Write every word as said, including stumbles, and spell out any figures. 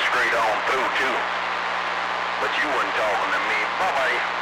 straight on through too. But you wasn't talking to me. Bye-bye.